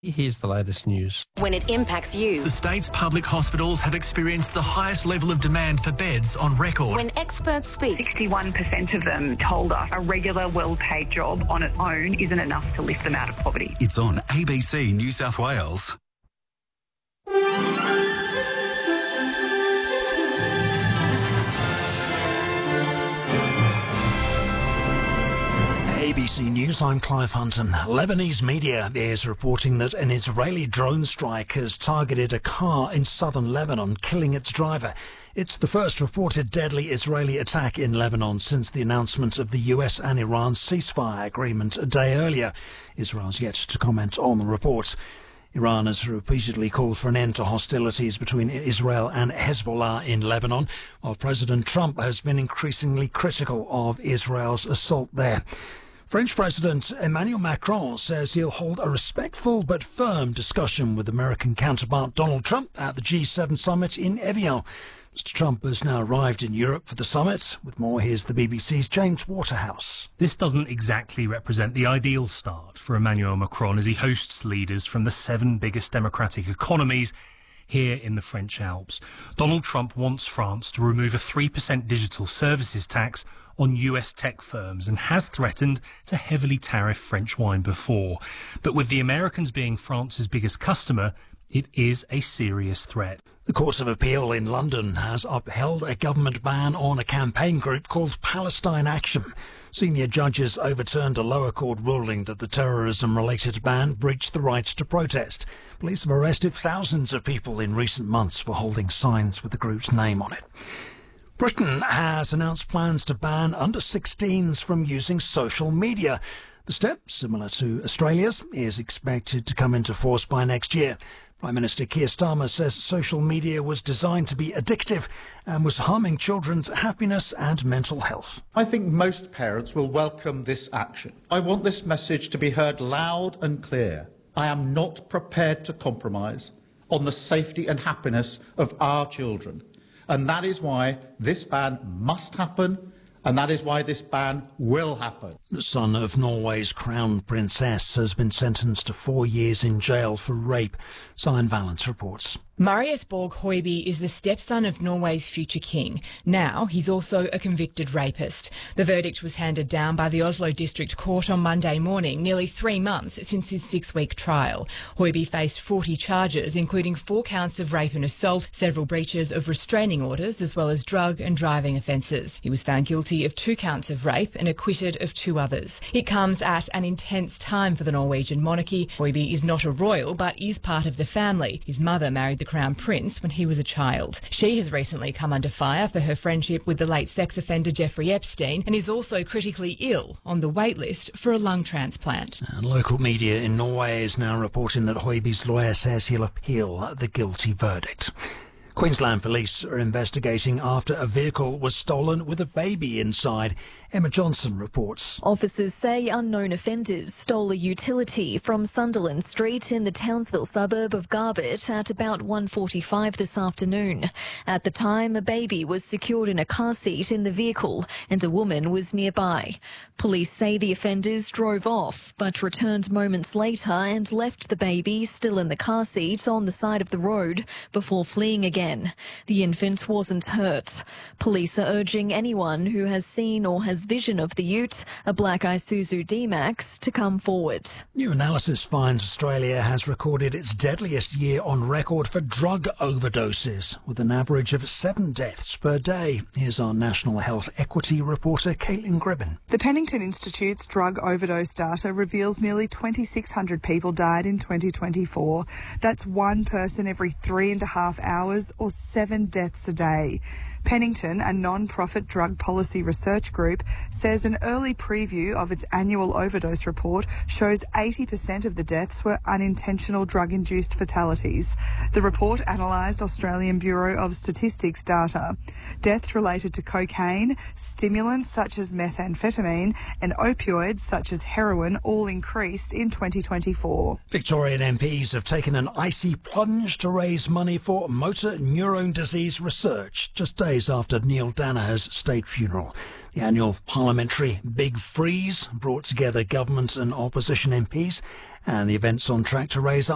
Here's the latest news. When it impacts you. The state's public hospitals have experienced the highest level of demand for beds on record. When experts speak. 61% of them told us a regular, well-paid job on its own isn't enough to lift them out of poverty. It's on ABC New South Wales. ABC News, I'm Clive Hunton. Lebanese media is reporting that an Israeli drone strike has targeted a car in southern Lebanon, killing its driver. It's the first reported deadly Israeli attack in Lebanon since the announcement of the US and Iran ceasefire agreement a day earlier. Israel's yet to comment on the report. Iran has repeatedly called for an end to hostilities between Israel and Hezbollah in Lebanon, while President Trump has been increasingly critical of Israel's assault there. French President Emmanuel Macron says he'll hold a respectful but firm discussion with American counterpart Donald Trump at the G7 summit in Evian. Mr. Trump has now arrived in Europe for the summit. With more, here's the BBC's James Waterhouse. This doesn't exactly represent the ideal start for Emmanuel Macron as he hosts leaders from the 7 biggest democratic economies here in the French Alps. Donald Trump wants France to remove a 3% digital services tax on US tech firms and has threatened to heavily tariff French wine before. But with the Americans being France's biggest customer, it is a serious threat. The Court of Appeal in London has upheld a government ban on a campaign group called Palestine Action. Senior judges overturned a lower court ruling that the terrorism-related ban breached the right to protest. Police have arrested thousands of people in recent months for holding signs with the group's name on it. Britain has announced plans to ban under-16s from using social media. The step, similar to Australia's, is expected to come into force by next year. Prime Minister Keir Starmer says social media was designed to be addictive and was harming children's happiness and mental health. I think most parents will welcome this action. I want this message to be heard loud and clear. I am not prepared to compromise on the safety and happiness of our children. And that is why this ban must happen, and that is why this ban will happen. The son of Norway's crown princess has been sentenced to 4 years in jail for rape. Sian Valance reports. Marius Borg Høiby is the stepson of Norway's future king. Now he's also a convicted rapist. The verdict was handed down by the Oslo District Court on Monday morning, nearly 3 months since his 6-week trial. Høiby faced 40 charges, including 4 counts of rape and assault, several breaches of restraining orders, as well as drug and driving offences. He was found guilty of 2 counts of rape and acquitted of 2 others. It comes at an intense time for the Norwegian monarchy. Høiby is not a royal, but is part of the family. His mother married the Crown Prince when he was a child. She has recently come under fire for her friendship with the late sex offender Jeffrey Epstein and is also critically ill, on the wait list for a lung transplant. And local media in Norway is now reporting that Høiby's lawyer says he'll appeal the guilty verdict. Queensland police are investigating after a vehicle was stolen with a baby inside. Emma Johnson reports. Officers say unknown offenders stole a utility from Sunderland Street in the Townsville suburb of Garbett at about 1:45 this afternoon. At the time, a baby was secured in a car seat in the vehicle and a woman was nearby. Police say the offenders drove off but returned moments later and left the baby still in the car seat on the side of the road before fleeing again. The infant wasn't hurt. Police are urging anyone who has seen or has vision of the ute, a black Isuzu D-Max, to come forward. New analysis finds Australia has recorded its deadliest year on record for drug overdoses, with an average of 7 deaths per day. Here's our National Health Equity reporter, Caitlin Gribben. The Pennington Institute's drug overdose data reveals nearly 2,600 people died in 2024. That's 1 person every 3.5 hours, or 7 deaths a day. Pennington, a non-profit drug policy research group, says an early preview of its annual overdose report shows 80% of the deaths were unintentional drug-induced fatalities. The report analysed Australian Bureau of Statistics data. Deaths related to cocaine, stimulants such as methamphetamine and opioids such as heroin all increased in 2024. Victorian MPs have taken an icy plunge to raise money for motor neurone disease research, just days after Neil Danaher's state funeral. The annual parliamentary Big Freeze brought together government and opposition MPs, and the event's on track to raise up